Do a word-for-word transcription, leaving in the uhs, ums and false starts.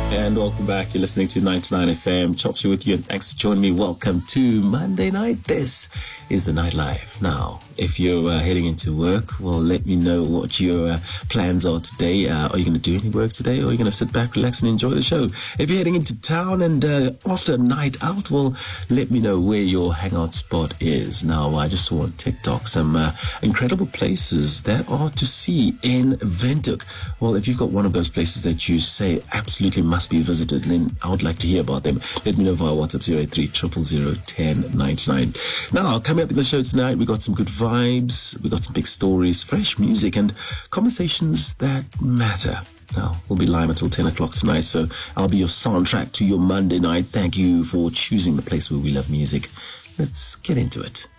And welcome back. You're listening to ninety-nine F M. Chops you with you, and thanks for joining me. Welcome to Monday night. This is the nightlife. Now, if you're uh, heading into work, well, let me know what your uh, plans are today. Uh, are you going to do any work today, or are you going to sit back, relax, and enjoy the show? If you're heading into town and uh, after a night out, well, let me know where your hangout spot is. Now, I just saw on TikTok some uh, incredible places that are to see in Windhoek. Well, if you've got one of those places that you say absolutely must be visited, then I would like to hear about them. Let me know via WhatsApp zero eight three, zero zero zero, one zero nine nine. Now, coming up in the show tonight, we got some good vibes, we got some big stories, fresh music, and conversations that matter. Now, we'll be live until ten o'clock tonight, so I'll be your soundtrack to your Monday night. Thank you for choosing the place where we love music. Let's get into it.